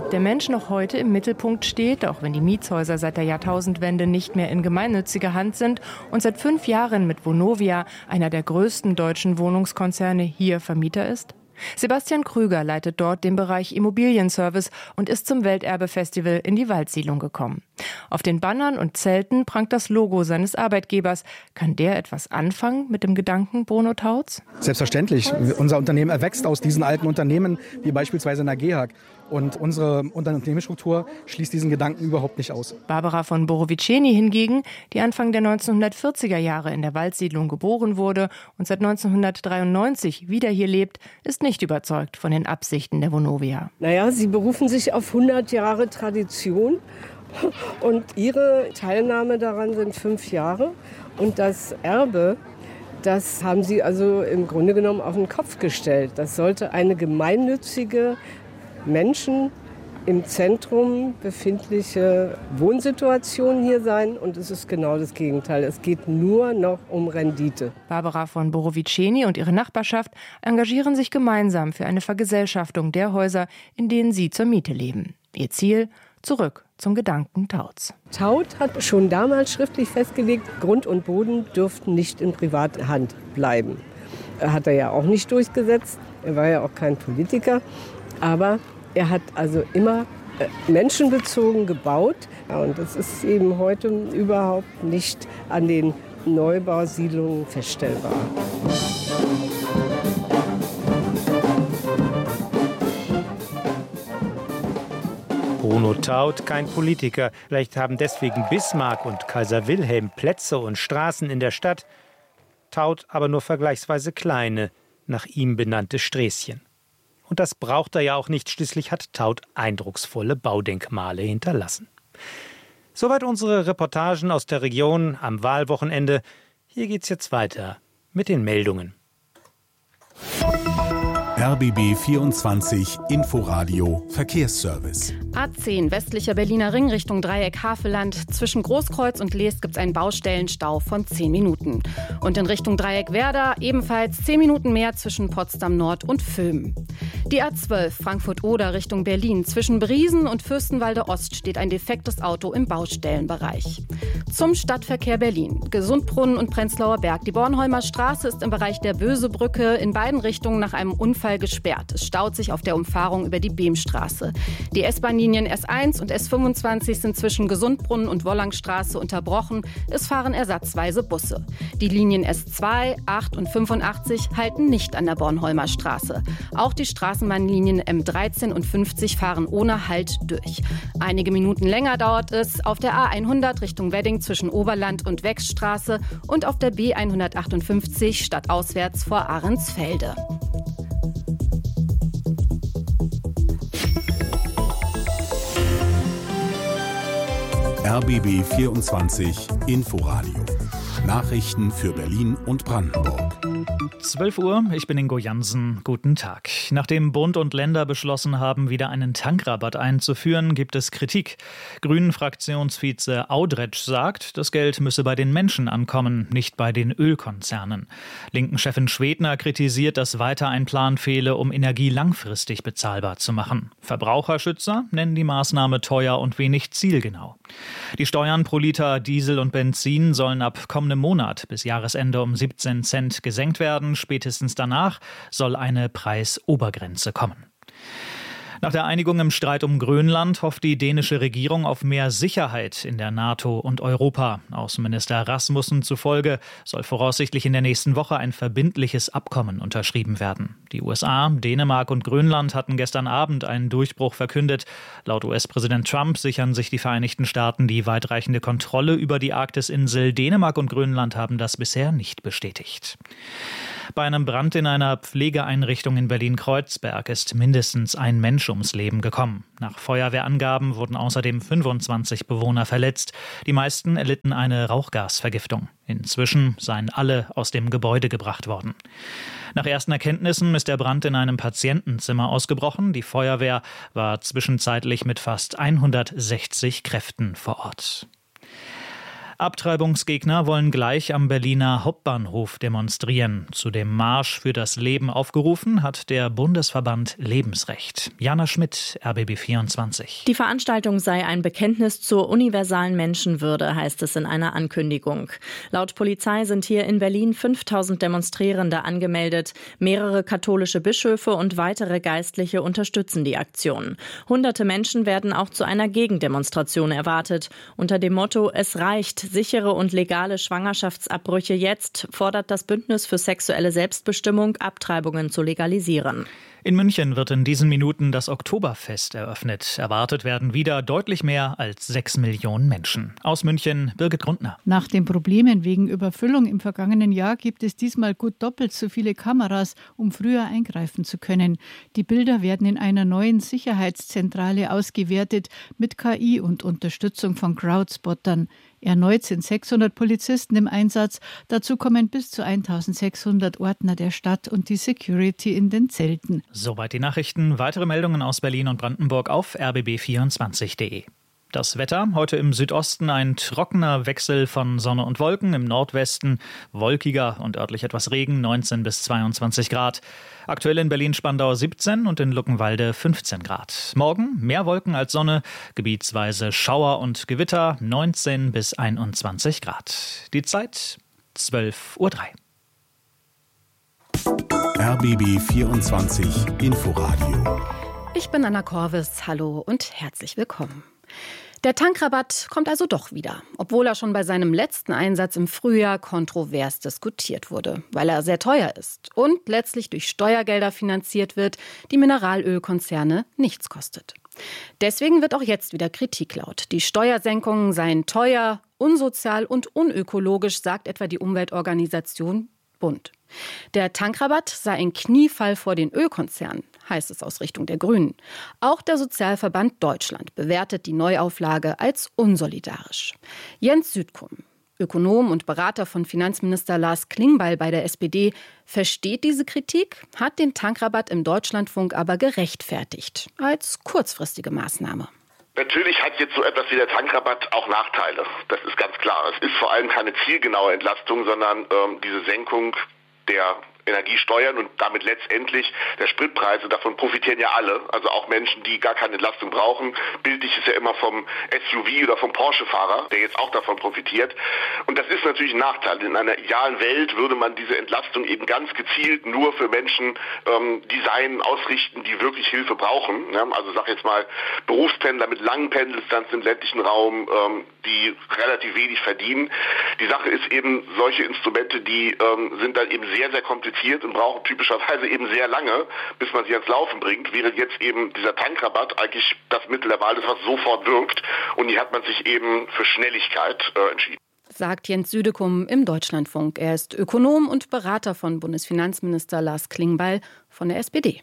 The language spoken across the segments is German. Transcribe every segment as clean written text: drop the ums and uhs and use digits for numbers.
der Mensch noch heute im Mittelpunkt steht, auch wenn die Mietshäuser seit der Jahrtausendwende nicht mehr in gemeinnütziger Hand sind und seit 5 Jahren mit Vonovia, einer der größten deutschen Wohnungskonzerne, hier Vermieter ist? Sebastian Krüger leitet dort den Bereich Immobilienservice und ist zum Welterbe-Festival in die Waldsiedlung gekommen. Auf den Bannern und Zelten prangt das Logo seines Arbeitgebers. Kann der etwas anfangen mit dem Gedanken Bruno Tautz? Selbstverständlich. Unser Unternehmen erwächst aus diesen alten Unternehmen, wie beispielsweise in der GEHAG. Und unsere Unternehmensstruktur schließt diesen Gedanken überhaupt nicht aus. Barbara von Borowiceni hingegen, die Anfang der 1940er Jahre in der Waldsiedlung geboren wurde und seit 1993 wieder hier lebt, ist nicht überzeugt von den Absichten der Vonovia. Sie berufen sich auf 100 Jahre Tradition und ihre Teilnahme daran sind 5 Jahre. Und das Erbe, das haben sie also im Grunde genommen auf den Kopf gestellt. Das sollte eine gemeinnützige, Menschen im Zentrum befindliche Wohnsituation hier sein. Und es ist genau das Gegenteil. Es geht nur noch um Rendite. Barbara von Borowiceni und ihre Nachbarschaft engagieren sich gemeinsam für eine Vergesellschaftung der Häuser, in denen sie zur Miete leben. Ihr Ziel? Zurück zum Gedanken Tautz. Taut hat schon damals schriftlich festgelegt, Grund und Boden dürften nicht in privater Hand bleiben. Hat er ja auch nicht durchgesetzt. Er war ja auch kein Politiker. Aber er hat also immer menschenbezogen gebaut. Und das ist eben heute überhaupt nicht an den Neubausiedlungen feststellbar. Bruno Taut, kein Politiker. Vielleicht haben deswegen Bismarck und Kaiser Wilhelm Plätze und Straßen in der Stadt. Taut aber nur vergleichsweise kleine, nach ihm benannte Sträßchen. Und das braucht er ja auch nicht. Schließlich hat Taut eindrucksvolle Baudenkmale hinterlassen. Soweit unsere Reportagen aus der Region am Wahlwochenende. Hier geht's jetzt weiter mit den Meldungen. RBB 24 Inforadio Verkehrsservice. A10 westlicher Berliner Ring Richtung Dreieck Havelland. Zwischen Großkreuz und Leest gibt es einen Baustellenstau von 10 Minuten. Und in Richtung Dreieck Werder ebenfalls 10 Minuten mehr zwischen Potsdam Nord und Vöhmen. Die A12 Frankfurt-Oder Richtung Berlin. Zwischen Briesen und Fürstenwalde Ost steht ein defektes Auto im Baustellenbereich. Zum Stadtverkehr Berlin. Gesundbrunnen und Prenzlauer Berg. Die Bornholmer Straße ist im Bereich der Bösebrücke in beiden Richtungen nach einem Unfall gesperrt. Es staut sich auf der Umfahrung über die Beemstraße. Die S-Bahn-Linien S1 und S25 sind zwischen Gesundbrunnen und Wollangstraße unterbrochen. Es fahren ersatzweise Busse. Die Linien S2, 8 und 85 halten nicht an der Bornholmer Straße. Auch die Straßenbahnlinien M13 und 50 fahren ohne Halt durch. Einige Minuten länger dauert es auf der A100 Richtung Wedding zwischen Oberland und Wechsstraße und auf der B158 stadtauswärts vor Ahrensfelde. RBB 24 Inforadio. Nachrichten für Berlin und Brandenburg. 12 Uhr, ich bin Ingo Jansen. Guten Tag. Nachdem Bund und Länder beschlossen haben, wieder einen Tankrabatt einzuführen, gibt es Kritik. Grünen-Fraktionsvize Audretsch sagt, das Geld müsse bei den Menschen ankommen, nicht bei den Ölkonzernen. Linken-Chefin Schwedner kritisiert, dass weiter ein Plan fehle, um Energie langfristig bezahlbar zu machen. Verbraucherschützer nennen die Maßnahme teuer und wenig zielgenau. Die Steuern pro Liter Diesel und Benzin sollen ab kommendem Monat bis Jahresende um 17 Cent gesenkt werden. Spätestens danach soll eine Preisobergrenze kommen. Nach der Einigung im Streit um Grönland hofft die dänische Regierung auf mehr Sicherheit in der NATO und Europa. Außenminister Rasmussen zufolge soll voraussichtlich in der nächsten Woche ein verbindliches Abkommen unterschrieben werden. Die USA, Dänemark und Grönland hatten gestern Abend einen Durchbruch verkündet. Laut US-Präsident Trump sichern sich die Vereinigten Staaten die weitreichende Kontrolle über die Arktisinsel. Dänemark und Grönland haben das bisher nicht bestätigt. Bei einem Brand in einer Pflegeeinrichtung in Berlin-Kreuzberg ist mindestens ein Mensch ums Leben gekommen. Nach Feuerwehrangaben wurden außerdem 25 Bewohner verletzt. Die meisten erlitten eine Rauchgasvergiftung. Inzwischen seien alle aus dem Gebäude gebracht worden. Nach ersten Erkenntnissen ist der Brand in einem Patientenzimmer ausgebrochen. Die Feuerwehr war zwischenzeitlich mit fast 160 Kräften vor Ort. Abtreibungsgegner wollen gleich am Berliner Hauptbahnhof demonstrieren. Zu dem Marsch für das Leben aufgerufen hat der Bundesverband Lebensrecht. Jana Schmidt, RBB 24. Die Veranstaltung sei ein Bekenntnis zur universalen Menschenwürde, heißt es in einer Ankündigung. Laut Polizei sind hier in Berlin 5000 Demonstrierende angemeldet. Mehrere katholische Bischöfe und weitere Geistliche unterstützen die Aktion. Hunderte Menschen werden auch zu einer Gegendemonstration erwartet. Unter dem Motto „Es reicht, sichere und legale Schwangerschaftsabbrüche jetzt", fordert das Bündnis für sexuelle Selbstbestimmung, Abtreibungen zu legalisieren. In München wird in diesen Minuten das Oktoberfest eröffnet. Erwartet werden wieder deutlich mehr als 6 Millionen Menschen. Aus München, Birgit Grundner. Nach den Problemen wegen Überfüllung im vergangenen Jahr gibt es diesmal gut doppelt so viele Kameras, um früher eingreifen zu können. Die Bilder werden in einer neuen Sicherheitszentrale ausgewertet mit KI und Unterstützung von Crowdspottern. Erneut sind 600 Polizisten im Einsatz. Dazu kommen bis zu 1600 Ordner der Stadt und die Security in den Zelten. Soweit die Nachrichten. Weitere Meldungen aus Berlin und Brandenburg auf rbb24.de. Das Wetter, heute im Südosten ein trockener Wechsel von Sonne und Wolken, im Nordwesten wolkiger und örtlich etwas Regen, 19 bis 22 Grad. Aktuell in Berlin-Spandau 17 und in Luckenwalde 15 Grad. Morgen mehr Wolken als Sonne, gebietsweise Schauer und Gewitter, 19 bis 21 Grad. Die Zeit 12:03 Uhr. RBB 24 Inforadio. Ich bin Anna Korvis, hallo und herzlich willkommen. Der Tankrabatt kommt also doch wieder, obwohl er schon bei seinem letzten Einsatz im Frühjahr kontrovers diskutiert wurde, weil er sehr teuer ist und letztlich durch Steuergelder finanziert wird, die Mineralölkonzerne nichts kostet. Deswegen wird auch jetzt wieder Kritik laut. Die Steuersenkungen seien teuer, unsozial und unökologisch, sagt etwa die Umweltorganisation Bund. Der Tankrabatt sei ein Kniefall vor den Ölkonzernen, heißt es aus Richtung der Grünen. Auch der Sozialverband Deutschland bewertet die Neuauflage als unsolidarisch. Jens Südkum, Ökonom und Berater von Finanzminister Lars Klingbeil bei der SPD, versteht diese Kritik, hat den Tankrabatt im Deutschlandfunk aber gerechtfertigt, als kurzfristige Maßnahme. Natürlich hat jetzt so etwas wie der Tankrabatt auch Nachteile. Das ist ganz klar. Es ist vor allem keine zielgenaue Entlastung, sondern diese Senkung der Energiesteuern und damit letztendlich der Spritpreise, davon profitieren ja alle, also auch Menschen, die gar keine Entlastung brauchen. Bildlich ist ja immer vom SUV oder vom Porsche-Fahrer, der jetzt auch davon profitiert. Und das ist natürlich ein Nachteil. In einer idealen Welt würde man diese Entlastung eben ganz gezielt nur für Menschen designen, ausrichten, die wirklich Hilfe brauchen. Ja, also sag jetzt mal Berufspendler mit langen Pendeldistanzen im ländlichen Raum, die relativ wenig verdienen. Die Sache ist eben, solche Instrumente, die sind dann eben sehr, sehr kompliziert und brauchen typischerweise eben sehr lange, bis man sie ans Laufen bringt, während jetzt eben dieser Tankrabatt eigentlich das Mittel der Wahl ist, was sofort wirkt. Und hier hat man sich eben für Schnelligkeit entschieden. Sagt Jens Südekum im Deutschlandfunk. Er ist Ökonom und Berater von Bundesfinanzminister Lars Klingbeil von der SPD.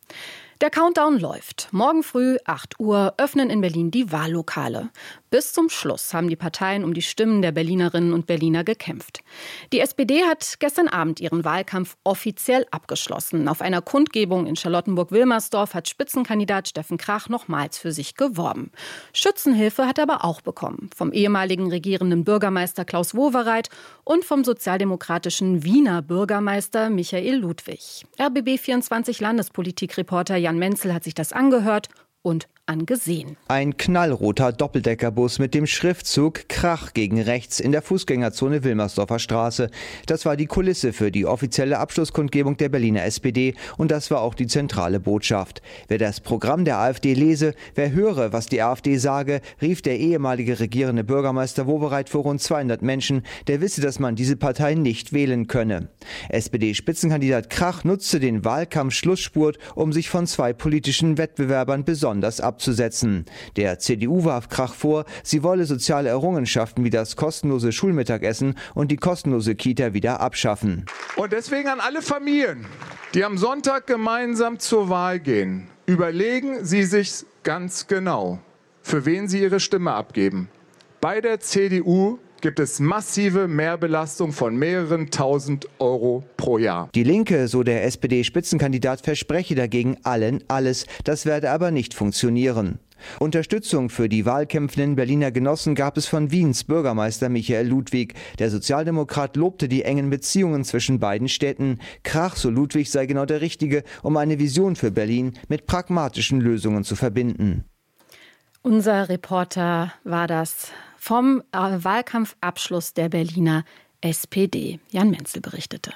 Der Countdown läuft. Morgen früh 8 Uhr öffnen in Berlin die Wahllokale. Bis zum Schluss haben die Parteien um die Stimmen der Berlinerinnen und Berliner gekämpft. Die SPD hat gestern Abend ihren Wahlkampf offiziell abgeschlossen. Auf einer Kundgebung in Charlottenburg-Wilmersdorf hat Spitzenkandidat Steffen Krach nochmals für sich geworben. Schützenhilfe hat er aber auch bekommen. Vom ehemaligen regierenden Bürgermeister Klaus Wowereit und vom sozialdemokratischen Wiener Bürgermeister Michael Ludwig. RBB24 Landespolitikreporter Jan Menzel hat sich das angehört und angesehen. Ein knallroter Doppeldeckerbus mit dem Schriftzug Krach gegen rechts in der Fußgängerzone Wilmersdorfer Straße. Das war die Kulisse für die offizielle Abschlusskundgebung der Berliner SPD und das war auch die zentrale Botschaft. Wer das Programm der AfD lese, wer höre, was die AfD sage, rief der ehemalige regierende Bürgermeister Wowereit vor rund 200 Menschen, der wisse, dass man diese Partei nicht wählen könne. SPD-Spitzenkandidat Krach nutzte den Wahlkampf-Schlussspurt, um sich von 2 politischen Wettbewerbern besonders abzusetzen. Der CDU warf Krach vor, sie wolle soziale Errungenschaften wie das kostenlose Schulmittagessen und die kostenlose Kita wieder abschaffen. Und deswegen an alle Familien, die am Sonntag gemeinsam zur Wahl gehen, überlegen Sie sich ganz genau, für wen Sie Ihre Stimme abgeben. Bei der CDU gibt es massive Mehrbelastung von mehreren tausend Euro pro Jahr. Die Linke, so der SPD-Spitzenkandidat, verspreche dagegen allen alles. Das werde aber nicht funktionieren. Unterstützung für die wahlkämpfenden Berliner Genossen gab es von Wiens Bürgermeister Michael Ludwig. Der Sozialdemokrat lobte die engen Beziehungen zwischen beiden Städten. Krach, so Ludwig, sei genau der Richtige, um eine Vision für Berlin mit pragmatischen Lösungen zu verbinden. Unser Reporter war das vom Wahlkampfabschluss der Berliner SPD. Jan Menzel berichtete.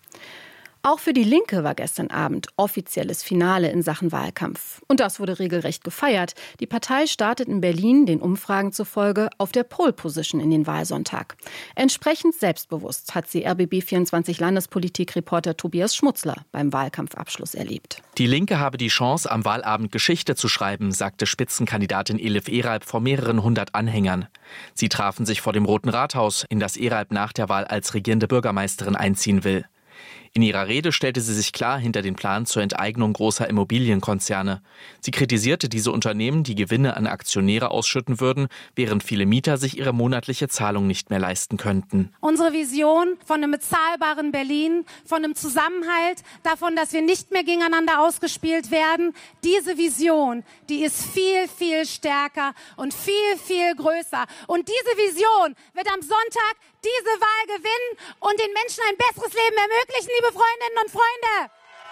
Auch für die Linke war gestern Abend offizielles Finale in Sachen Wahlkampf. Und das wurde regelrecht gefeiert. Die Partei startet in Berlin, den Umfragen zufolge, auf der Pole-Position in den Wahlsonntag. Entsprechend selbstbewusst hat sie RBB24 Landespolitik-Reporter Tobias Schmutzler beim Wahlkampfabschluss erlebt. Die Linke habe die Chance, am Wahlabend Geschichte zu schreiben, sagte Spitzenkandidatin Elif Eralp vor mehreren hundert Anhängern. Sie trafen sich vor dem Roten Rathaus, in das Eralp nach der Wahl als regierende Bürgermeisterin einziehen will. In ihrer Rede stellte sie sich klar hinter den Plan zur Enteignung großer Immobilienkonzerne. Sie kritisierte diese Unternehmen, die Gewinne an Aktionäre ausschütten würden, während viele Mieter sich ihre monatliche Zahlung nicht mehr leisten könnten. Unsere Vision von einem bezahlbaren Berlin, von einem Zusammenhalt, davon, dass wir nicht mehr gegeneinander ausgespielt werden, diese Vision, die ist viel, viel stärker und viel, viel größer. Und diese Vision wird am Sonntag diese Wahl gewinnen und den Menschen ein besseres Leben ermöglichen, liebe Freundinnen und Freunde.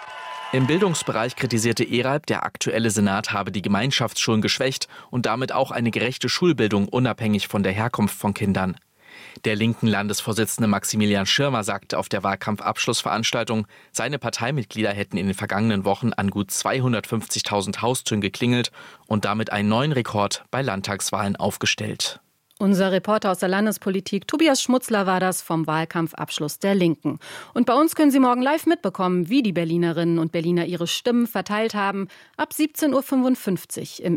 Im Bildungsbereich kritisierte Eralp, der aktuelle Senat habe die Gemeinschaftsschulen geschwächt und damit auch eine gerechte Schulbildung unabhängig von der Herkunft von Kindern. Der linken Landesvorsitzende Maximilian Schirmer sagte auf der Wahlkampfabschlussveranstaltung, seine Parteimitglieder hätten in den vergangenen Wochen an gut 250.000 Haustüren geklingelt und damit einen neuen Rekord bei Landtagswahlen aufgestellt. Unser Reporter aus der Landespolitik, Tobias Schmutzler, war das vom Wahlkampfabschluss der Linken. Und bei uns können Sie morgen live mitbekommen, wie die Berlinerinnen und Berliner ihre Stimmen verteilt haben. Ab 17.55 Uhr im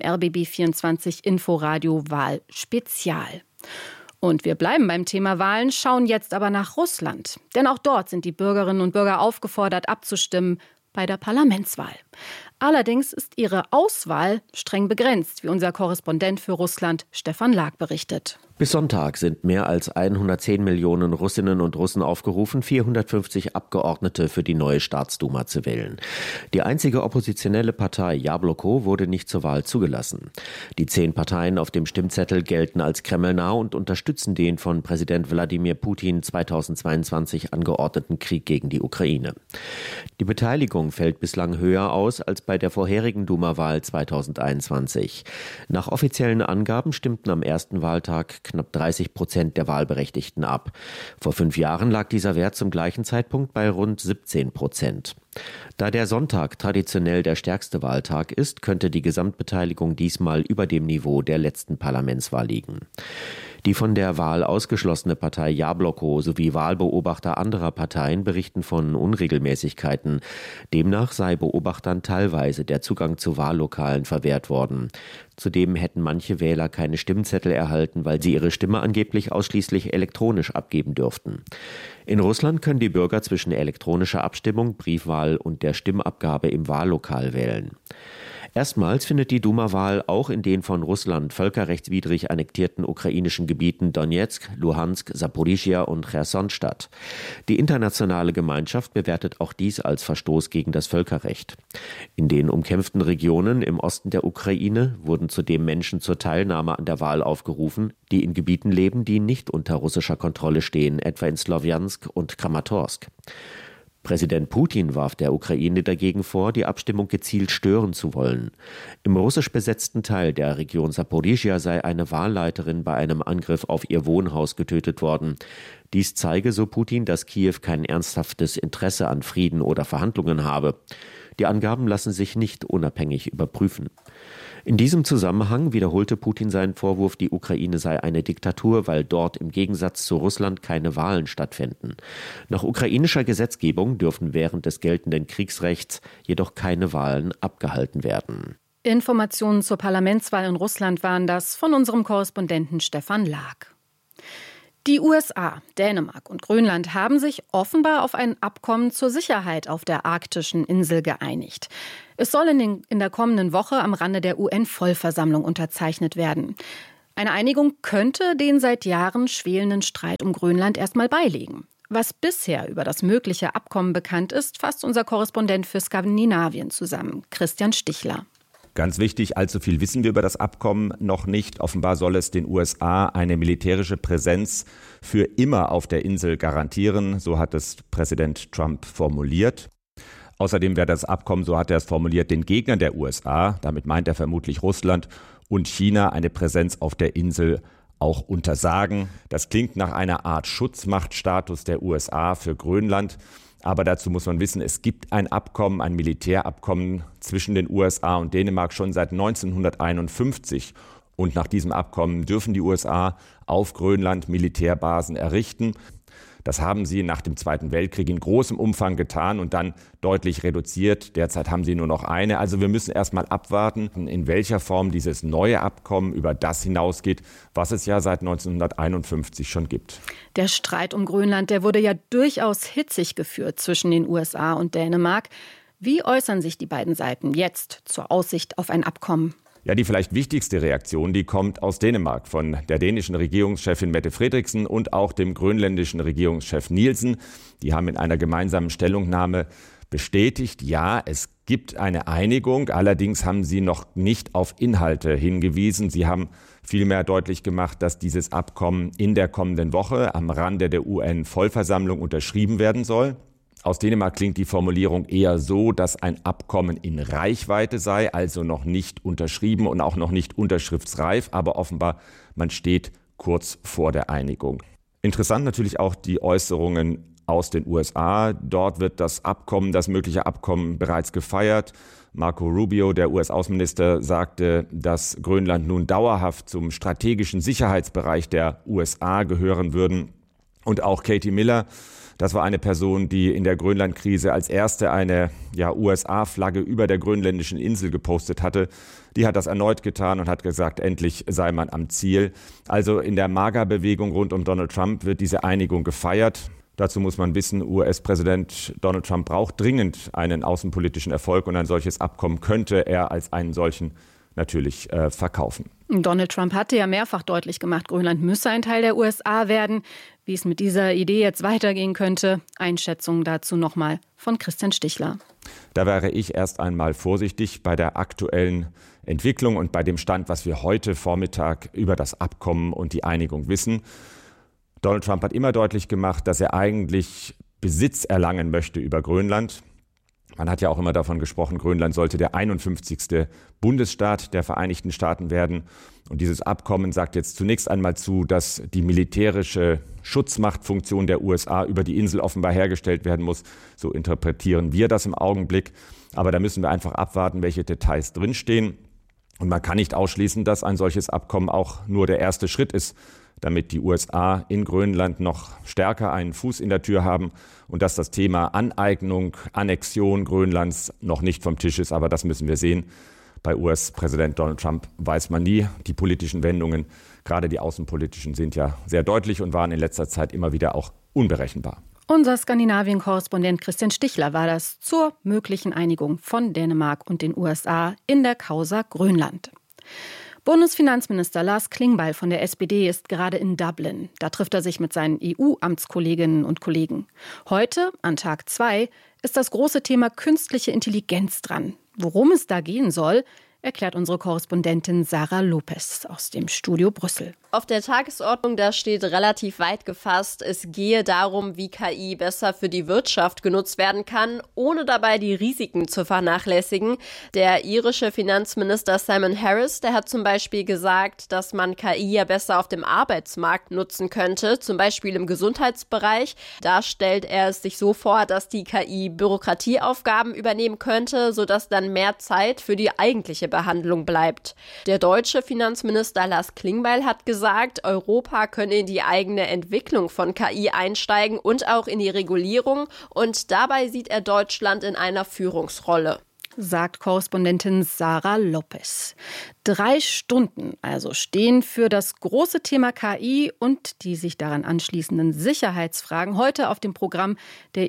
RBB24 Inforadio Wahl Spezial. Und wir bleiben beim Thema Wahlen, schauen jetzt aber nach Russland. Denn auch dort sind die Bürgerinnen und Bürger aufgefordert, abzustimmen bei der Parlamentswahl. Allerdings ist ihre Auswahl streng begrenzt, wie unser Korrespondent für Russland Stefan Lag berichtet. Bis Sonntag sind mehr als 110 Millionen Russinnen und Russen aufgerufen, 450 Abgeordnete für die neue Staatsduma zu wählen. Die einzige oppositionelle Partei Jabloko wurde nicht zur Wahl zugelassen. Die 10 Parteien auf dem Stimmzettel gelten als kremlnah und unterstützen den von Präsident Wladimir Putin 2022 angeordneten Krieg gegen die Ukraine. Die Beteiligung fällt bislang höher aus als bei der vorherigen Duma-Wahl 2021. Nach offiziellen Angaben stimmten am ersten Wahltag knapp 30% der Wahlberechtigten ab. Vor 5 Jahren lag dieser Wert zum gleichen Zeitpunkt bei rund 17%. Da der Sonntag traditionell der stärkste Wahltag ist, könnte die Gesamtbeteiligung diesmal über dem Niveau der letzten Parlamentswahl liegen. Die von der Wahl ausgeschlossene Partei Jabloko sowie Wahlbeobachter anderer Parteien berichten von Unregelmäßigkeiten. Demnach sei Beobachtern teilweise der Zugang zu Wahllokalen verwehrt worden. Zudem hätten manche Wähler keine Stimmzettel erhalten, weil sie ihre Stimme angeblich ausschließlich elektronisch abgeben dürften. In Russland können die Bürger zwischen elektronischer Abstimmung, Briefwahl und der Stimmabgabe im Wahllokal wählen. Erstmals findet die Duma-Wahl auch in den von Russland völkerrechtswidrig annektierten ukrainischen Gebieten Donetsk, Luhansk, Saporischschja und Cherson statt. Die internationale Gemeinschaft bewertet auch dies als Verstoß gegen das Völkerrecht. In den umkämpften Regionen im Osten der Ukraine wurden zudem Menschen zur Teilnahme an der Wahl aufgerufen, die in Gebieten leben, die nicht unter russischer Kontrolle stehen, etwa in Slowjansk und Kramatorsk. Präsident Putin warf der Ukraine dagegen vor, die Abstimmung gezielt stören zu wollen. Im russisch besetzten Teil der Region Saporischschja sei eine Wahlleiterin bei einem Angriff auf ihr Wohnhaus getötet worden. Dies zeige, so Putin, dass Kiew kein ernsthaftes Interesse an Frieden oder Verhandlungen habe. Die Angaben lassen sich nicht unabhängig überprüfen. In diesem Zusammenhang wiederholte Putin seinen Vorwurf, die Ukraine sei eine Diktatur, weil dort im Gegensatz zu Russland keine Wahlen stattfinden. Nach ukrainischer Gesetzgebung dürfen während des geltenden Kriegsrechts jedoch keine Wahlen abgehalten werden. Informationen zur Parlamentswahl in Russland waren das von unserem Korrespondenten Stefan Lag. Die USA, Dänemark und Grönland haben sich offenbar auf ein Abkommen zur Sicherheit auf der arktischen Insel geeinigt. Es soll in der kommenden Woche am Rande der UN-Vollversammlung unterzeichnet werden. Eine Einigung könnte den seit Jahren schwelenden Streit um Grönland erstmal beilegen. Was bisher über das mögliche Abkommen bekannt ist, fasst unser Korrespondent für Skandinavien zusammen, Christian Stichler. Ganz wichtig, allzu viel wissen wir über das Abkommen noch nicht. Offenbar soll es den USA eine militärische Präsenz für immer auf der Insel garantieren. So hat es Präsident Trump formuliert. Außerdem werde das Abkommen, so hat er es formuliert, den Gegnern der USA, damit meint er vermutlich Russland und China, eine Präsenz auf der Insel auch untersagen. Das klingt nach einer Art Schutzmachtstatus der USA für Grönland. Aber dazu muss man wissen, es gibt ein Abkommen, ein Militärabkommen zwischen den USA und Dänemark schon seit 1951. Und nach diesem Abkommen dürfen die USA auf Grönland Militärbasen errichten. Das haben sie nach dem Zweiten Weltkrieg in großem Umfang getan und dann deutlich reduziert. Derzeit haben sie nur noch eine. Also wir müssen erst mal abwarten, in welcher Form dieses neue Abkommen über das hinausgeht, was es ja seit 1951 schon gibt. Der Streit um Grönland, der wurde ja durchaus hitzig geführt zwischen den USA und Dänemark. Wie äußern sich die beiden Seiten jetzt zur Aussicht auf ein Abkommen? Ja, die vielleicht wichtigste Reaktion, die kommt aus Dänemark von der dänischen Regierungschefin Mette Frederiksen und auch dem grönländischen Regierungschef Nielsen. Die haben in einer gemeinsamen Stellungnahme bestätigt, ja, es gibt eine Einigung. Allerdings haben sie noch nicht auf Inhalte hingewiesen. Sie haben vielmehr deutlich gemacht, dass dieses Abkommen in der kommenden Woche am Rande der UN-Vollversammlung unterschrieben werden soll. Aus Dänemark klingt die Formulierung eher so, dass ein Abkommen in Reichweite sei, also noch nicht unterschrieben und auch noch nicht unterschriftsreif, aber offenbar man steht kurz vor der Einigung. Interessant natürlich auch die Äußerungen aus den USA. Dort wird das mögliche Abkommen bereits gefeiert. Marco Rubio, der US-Außenminister, sagte, dass Grönland nun dauerhaft zum strategischen Sicherheitsbereich der USA gehören würden. Und auch Katie Miller, das war eine Person, die in der Grönland-Krise als erste eine USA-Flagge über der grönländischen Insel gepostet hatte. Die hat das erneut getan und hat gesagt, endlich sei man am Ziel. Also in der MAGA-Bewegung rund um Donald Trump wird diese Einigung gefeiert. Dazu muss man wissen, US-Präsident Donald Trump braucht dringend einen außenpolitischen Erfolg und ein solches Abkommen könnte er als einen solchen natürlich verkaufen. Donald Trump hatte ja mehrfach deutlich gemacht, Grönland müsse ein Teil der USA werden. Wie es mit dieser Idee jetzt weitergehen könnte, Einschätzungen dazu nochmal von Christian Stichler. Da wäre ich erst einmal vorsichtig bei der aktuellen Entwicklung und bei dem Stand, was wir heute Vormittag über das Abkommen und die Einigung wissen. Donald Trump hat immer deutlich gemacht, dass er eigentlich Besitz erlangen möchte über Grönland. Man hat ja auch immer davon gesprochen, Grönland sollte der 51. Bundesstaat der Vereinigten Staaten werden. Und dieses Abkommen sagt jetzt zunächst einmal zu, dass die militärische Schutzmachtfunktion der USA über die Insel offenbar hergestellt werden muss. So interpretieren wir das im Augenblick. Aber da müssen wir einfach abwarten, welche Details drinstehen. Und man kann nicht ausschließen, dass ein solches Abkommen auch nur der erste Schritt ist, damit die USA in Grönland noch stärker einen Fuß in der Tür haben und dass das Thema Aneignung, Annexion Grönlands noch nicht vom Tisch ist. Aber das müssen wir sehen. Bei US-Präsident Donald Trump weiß man nie. Die politischen Wendungen, gerade die außenpolitischen, sind ja sehr deutlich und waren in letzter Zeit immer wieder auch unberechenbar. Unser Skandinavien-Korrespondent Christian Stichler war das zur möglichen Einigung von Dänemark und den USA in der Causa Grönland. Bundesfinanzminister Lars Klingbeil von der SPD ist gerade in Dublin. Da trifft er sich mit seinen EU-Amtskolleginnen und Kollegen. Heute, an Tag 2, ist das große Thema künstliche Intelligenz dran. Worum es da gehen soll, erklärt unsere Korrespondentin Sarah Lopez aus dem Studio Brüssel. Auf der Tagesordnung, da steht relativ weit gefasst, es gehe darum, wie KI besser für die Wirtschaft genutzt werden kann, ohne dabei die Risiken zu vernachlässigen. Der irische Finanzminister Simon Harris, der hat zum Beispiel gesagt, dass man KI ja besser auf dem Arbeitsmarkt nutzen könnte, zum Beispiel im Gesundheitsbereich. Da stellt er es sich so vor, dass die KI Bürokratieaufgaben übernehmen könnte, sodass dann mehr Zeit für die eigentliche Behandlung bleibt. Der deutsche Finanzminister Lars Klingbeil hat gesagt, Europa könne in die eigene Entwicklung von KI einsteigen und auch in die Regulierung. Und dabei sieht er Deutschland in einer Führungsrolle. Sagt Korrespondentin Sarah Lopez. 3 Stunden also stehen für das große Thema KI und die sich daran anschließenden Sicherheitsfragen heute auf dem Programm der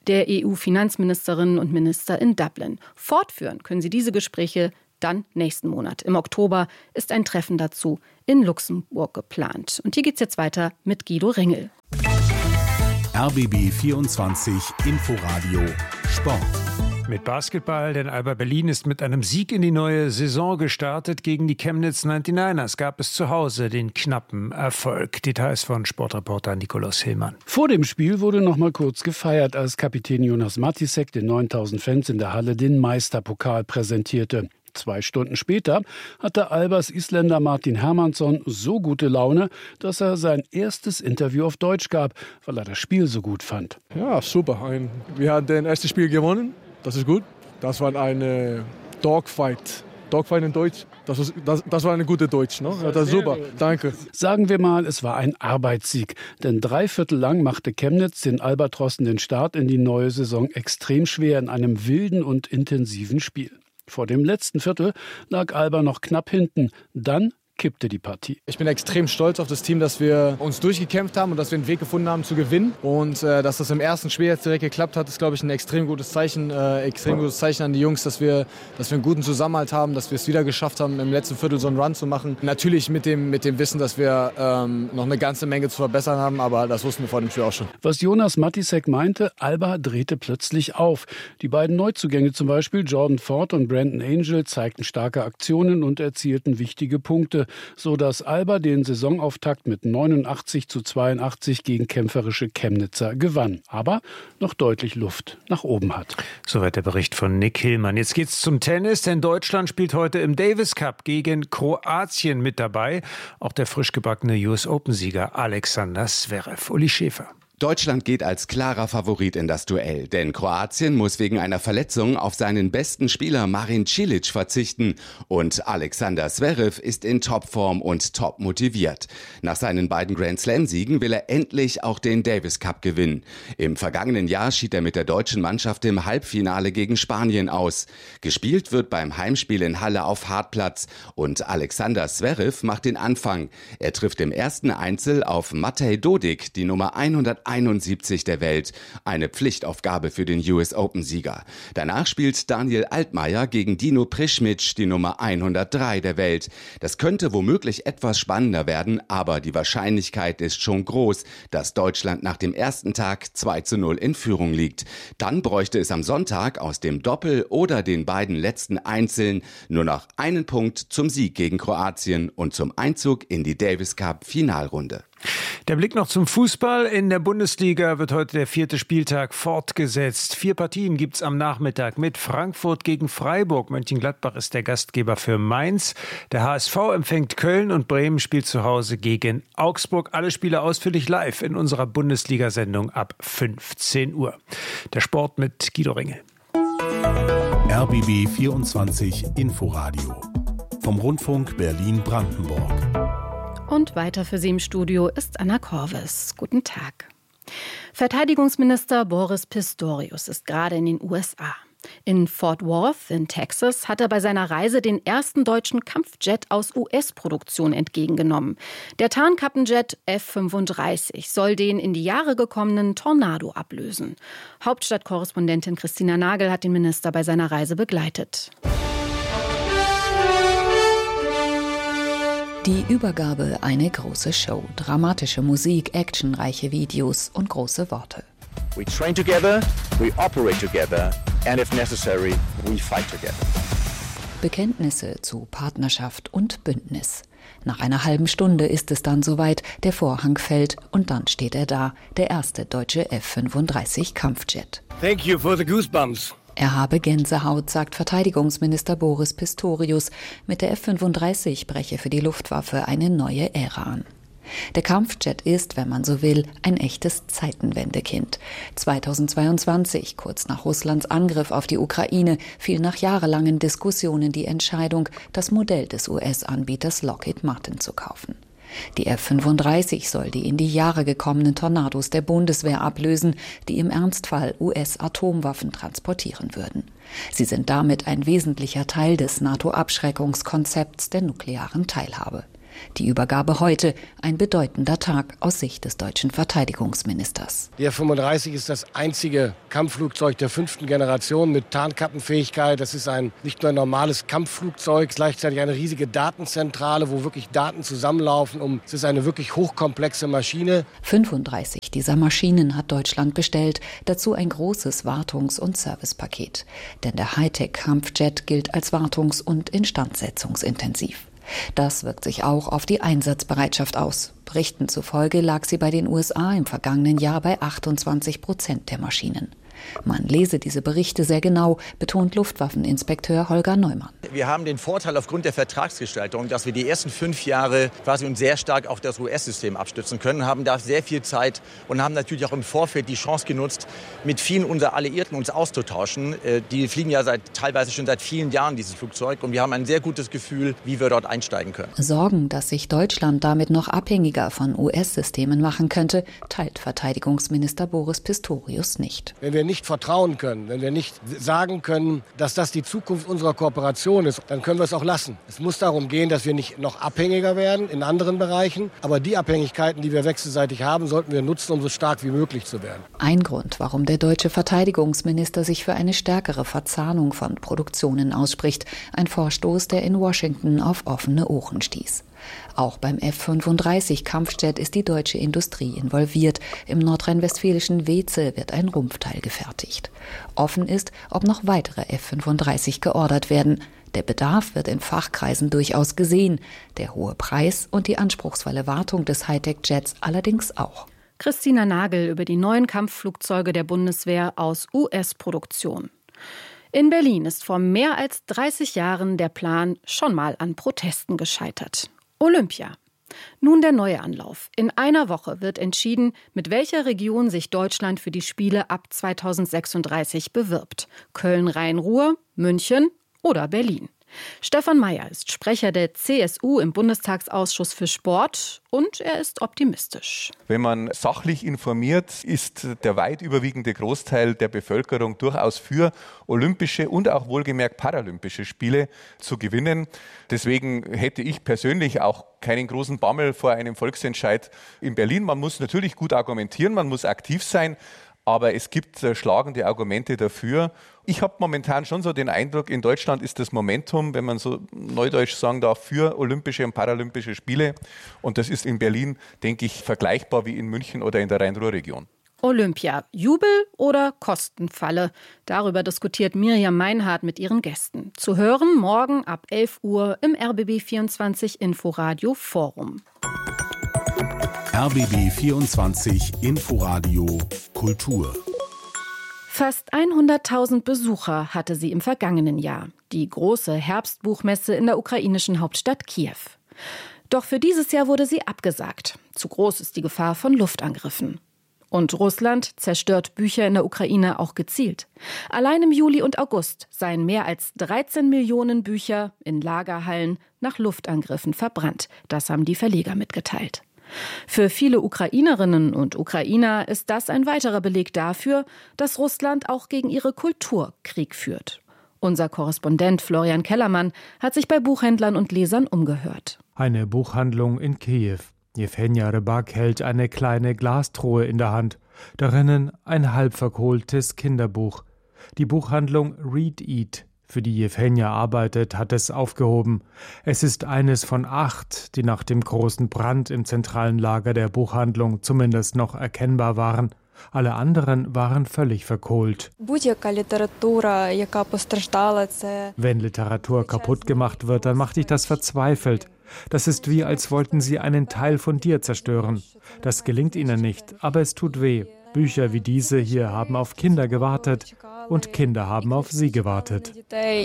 EU-Finanzministerinnen und Minister in Dublin. Fortführen können sie diese Gespräche dann nächsten Monat. Im Oktober ist ein Treffen dazu in Luxemburg geplant. Und hier geht's jetzt weiter mit Guido Ringel. RBB 24 Inforadio Sport. Mit Basketball, denn Alba Berlin ist mit einem Sieg in die neue Saison gestartet. Gegen die Chemnitz 99ers gab es zu Hause den knappen Erfolg. Details von Sportreporter Nikolaus Hillmann. Vor dem Spiel wurde noch mal kurz gefeiert, als Kapitän Jonas Matisek den 9000 Fans in der Halle den Meisterpokal präsentierte. 2 Stunden später hatte Albas Isländer Martin Hermansson so gute Laune, dass er sein erstes Interview auf Deutsch gab, weil er das Spiel so gut fand. Ja, super. Wir haben das erste Spiel gewonnen. Das ist gut. Das war eine Dogfight. Dogfight in Deutsch. Das war eine gute Deutsch. Ne? Ja, das ist super. Danke. Sagen wir mal, es war ein Arbeitssieg. Denn 3/4 lang machte Chemnitz den Albatrossen den Start in die neue Saison extrem schwer in einem wilden und intensiven Spiel. Vor dem letzten Viertel lag Alba noch knapp hinten. Dann kippte die Partie. Ich bin extrem stolz auf das Team, dass wir uns durchgekämpft haben und dass wir einen Weg gefunden haben zu gewinnen. Und dass das im ersten Spiel jetzt direkt geklappt hat, ist, glaube ich, ein extrem gutes Zeichen an die Jungs, dass wir einen guten Zusammenhalt haben, dass wir es wieder geschafft haben, im letzten Viertel so einen Run zu machen. Natürlich mit dem Wissen, dass wir noch eine ganze Menge zu verbessern haben, aber das wussten wir vor dem Spiel auch schon. Was Jonas Matisek meinte, Alba drehte plötzlich auf. Die beiden Neuzugänge zum Beispiel, Jordan Ford und Brandon Angel, zeigten starke Aktionen und erzielten wichtige Punkte, so dass Alba den Saisonauftakt mit 89:82 gegen kämpferische Chemnitzer gewann, aber noch deutlich Luft nach oben hat. Soweit der Bericht von Nick Hillmann. Jetzt geht's zum Tennis, denn Deutschland spielt heute im Davis Cup gegen Kroatien mit dabei. Auch der frisch gebackene US Open-Sieger Alexander Zverev. Uli Schäfer. Deutschland geht als klarer Favorit in das Duell, denn Kroatien muss wegen einer Verletzung auf seinen besten Spieler Marin Cilic verzichten und Alexander Zverev ist in Topform und top motiviert. Nach seinen beiden Grand-Slam-Siegen will er endlich auch den Davis Cup gewinnen. Im vergangenen Jahr schied er mit der deutschen Mannschaft im Halbfinale gegen Spanien aus. Gespielt wird beim Heimspiel in Halle auf Hartplatz und Alexander Zverev macht den Anfang. Er trifft im ersten Einzel auf Matej Dodik, die Nummer 171 der Welt. Eine Pflichtaufgabe für den US Open-Sieger. Danach spielt Daniel Altmaier gegen Dino Prischmic, die Nummer 103 der Welt. Das könnte womöglich etwas spannender werden, aber die Wahrscheinlichkeit ist schon groß, dass Deutschland nach dem ersten Tag 2:0 in Führung liegt. Dann bräuchte es am Sonntag aus dem Doppel oder den beiden letzten Einzeln nur noch einen Punkt zum Sieg gegen Kroatien und zum Einzug in die Davis Cup Finalrunde. Der Blick noch zum Fußball. In der Bundesliga wird heute der 4. Spieltag fortgesetzt. 4 Partien gibt's am Nachmittag mit Frankfurt gegen Freiburg. Mönchengladbach ist der Gastgeber für Mainz. Der HSV empfängt Köln und Bremen spielt zu Hause gegen Augsburg. Alle Spiele ausführlich live in unserer Bundesliga-Sendung ab 15 Uhr. Der Sport mit Guido Ringel. RBB 24 Inforadio vom Rundfunk Berlin-Brandenburg. Und weiter für Sie im Studio ist Anna Korves. Guten Tag. Verteidigungsminister Boris Pistorius ist gerade in den USA. In Fort Worth in Texas hat er bei seiner Reise den ersten deutschen Kampfjet aus US-Produktion entgegengenommen. Der Tarnkappenjet F-35 soll den in die Jahre gekommenen Tornado ablösen. Hauptstadtkorrespondentin Christina Nagel hat den Minister bei seiner Reise begleitet. Die Übergabe eine große Show, dramatische Musik, actionreiche Videos und große Worte. We train together, we operate together and if necessary, we fight together. Bekenntnisse zu Partnerschaft und Bündnis. Nach einer halben Stunde ist es dann soweit, der Vorhang fällt und dann steht er da, der erste deutsche F-35 Kampfjet. Thank you for the goosebumps. Er habe Gänsehaut, sagt Verteidigungsminister Boris Pistorius. Mit der F-35 breche für die Luftwaffe eine neue Ära an. Der Kampfjet ist, wenn man so will, ein echtes Zeitenwendekind. 2022, kurz nach Russlands Angriff auf die Ukraine, fiel nach jahrelangen Diskussionen die Entscheidung, das Modell des US-Anbieters Lockheed Martin zu kaufen. Die F-35 soll die in die Jahre gekommenen Tornados der Bundeswehr ablösen, die im Ernstfall US-Atomwaffen transportieren würden. Sie sind damit ein wesentlicher Teil des NATO-Abschreckungskonzepts der nuklearen Teilhabe. Die Übergabe heute, ein bedeutender Tag aus Sicht des deutschen Verteidigungsministers. Die F-35 ist das einzige Kampfflugzeug der 5. Generation mit Tarnkappenfähigkeit. Das ist nicht nur ein normales Kampfflugzeug, es ist gleichzeitig eine riesige Datenzentrale, wo wirklich Daten zusammenlaufen. Es ist eine wirklich hochkomplexe Maschine. 35 dieser Maschinen hat Deutschland bestellt, dazu ein großes Wartungs- und Servicepaket. Denn der Hightech-Kampfjet gilt als wartungs- und instandsetzungsintensiv. Das wirkt sich auch auf die Einsatzbereitschaft aus. Berichten zufolge lag sie bei den USA im vergangenen Jahr bei 28% der Maschinen. Man lese diese Berichte sehr genau, betont Luftwaffeninspekteur Holger Neumann. Wir haben den Vorteil aufgrund der Vertragsgestaltung, dass wir die ersten 5 Jahre quasi uns sehr stark auf das US-System abstützen können, haben da sehr viel Zeit und haben natürlich auch im Vorfeld die Chance genutzt, mit vielen unserer Alliierten uns auszutauschen. Die fliegen ja teilweise schon seit vielen Jahren dieses Flugzeug und wir haben ein sehr gutes Gefühl, wie wir dort einsteigen können. Sorgen, dass sich Deutschland damit noch abhängiger von US-Systemen machen könnte, teilt Verteidigungsminister Boris Pistorius nicht. Wenn wir nicht vertrauen können, wenn wir nicht sagen können, dass das die Zukunft unserer Kooperation ist, dann können wir es auch lassen. Es muss darum gehen, dass wir nicht noch abhängiger werden in anderen Bereichen, aber die Abhängigkeiten, die wir wechselseitig haben, sollten wir nutzen, um so stark wie möglich zu werden. Ein Grund, warum der deutsche Verteidigungsminister sich für eine stärkere Verzahnung von Produktionen ausspricht, ein Vorstoß, der in Washington auf offene Ohren stieß. Auch beim F-35-Kampfjet ist die deutsche Industrie involviert. Im nordrhein-westfälischen Weeze wird ein Rumpfteil gefertigt. Offen ist, ob noch weitere F-35 geordert werden. Der Bedarf wird in Fachkreisen durchaus gesehen. Der hohe Preis und die anspruchsvolle Wartung des Hightech-Jets allerdings auch. Christina Nagel über die neuen Kampfflugzeuge der Bundeswehr aus US-Produktion. In Berlin ist vor mehr als 30 Jahren der Plan schon mal an Protesten gescheitert. Olympia. Nun der neue Anlauf. In einer Woche wird entschieden, mit welcher Region sich Deutschland für die Spiele ab 2036 bewirbt. Köln, Rhein-Ruhr, München oder Berlin. Stefan Mayer ist Sprecher der CSU im Bundestagsausschuss für Sport und er ist optimistisch. Wenn man sachlich informiert, ist der weit überwiegende Großteil der Bevölkerung durchaus für olympische und auch wohlgemerkt paralympische Spiele zu gewinnen. Deswegen hätte ich persönlich auch keinen großen Bammel vor einem Volksentscheid in Berlin. Man muss natürlich gut argumentieren, man muss aktiv sein. Aber es gibt schlagende Argumente dafür. Ich habe momentan schon so den Eindruck, in Deutschland ist das Momentum, wenn man so neudeutsch sagen darf, für olympische und paralympische Spiele. Und das ist in Berlin, denke ich, vergleichbar wie in München oder in der Rhein-Ruhr-Region. Olympia, Jubel oder Kostenfalle? Darüber diskutiert Miriam Meinhardt mit ihren Gästen. Zu hören morgen ab 11 Uhr im RBB24 Inforadio Forum. RBB24 Inforadio Kultur. Fast 100.000 Besucher hatte sie im vergangenen Jahr. Die große Herbstbuchmesse in der ukrainischen Hauptstadt Kiew. Doch für dieses Jahr wurde sie abgesagt. Zu groß ist die Gefahr von Luftangriffen. Und Russland zerstört Bücher in der Ukraine auch gezielt. Allein im Juli und August seien mehr als 13 Millionen Bücher in Lagerhallen nach Luftangriffen verbrannt. Das haben die Verleger mitgeteilt. Für viele Ukrainerinnen und Ukrainer ist das ein weiterer Beleg dafür, dass Russland auch gegen ihre Kultur Krieg führt. Unser Korrespondent Florian Kellermann hat sich bei Buchhändlern und Lesern umgehört. Eine Buchhandlung in Kiew. Jewhenja Rybak hält eine kleine Glastruhe in der Hand. Darinnen ein halb verkohltes Kinderbuch. Die Buchhandlung Read Eat, für die Jewhenja arbeitet, hat es aufgehoben. Es ist eines von 8, die nach dem großen Brand im zentralen Lager der Buchhandlung zumindest noch erkennbar waren. Alle anderen waren völlig verkohlt. Wenn Literatur kaputt gemacht wird, dann macht dich das verzweifelt. Das ist wie, als wollten sie einen Teil von dir zerstören. Das gelingt ihnen nicht, aber es tut weh. Bücher wie diese hier haben auf Kinder gewartet und Kinder haben auf sie gewartet. Der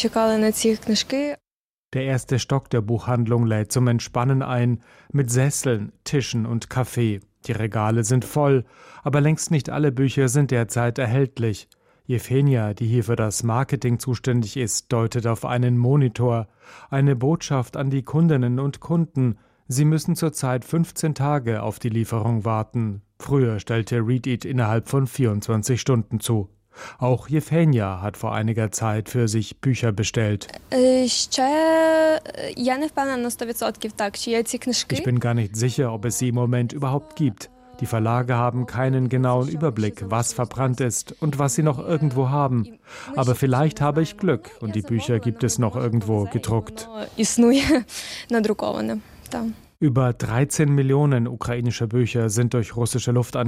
erste Stock der Buchhandlung lädt zum Entspannen ein, mit Sesseln, Tischen und Kaffee. Die Regale sind voll, aber längst nicht alle Bücher sind derzeit erhältlich. Jewhenja, die hier für das Marketing zuständig ist, deutet auf einen Monitor, eine Botschaft an die Kundinnen und Kunden. Sie müssen zurzeit 15 Tage auf die Lieferung warten. Früher stellte Read Eat innerhalb von 24 Stunden zu. Auch Jefenia hat vor einiger Zeit für sich Bücher bestellt. Ich bin gar nicht sicher, ob es sie im Moment überhaupt gibt. Die Verlage haben keinen genauen Überblick, was verbrannt ist und was sie noch irgendwo haben. Aber vielleicht habe ich Glück und die Bücher gibt es noch irgendwo gedruckt. Über 13 Millionen ukrainische Bücher sind durch russische Luftangriffe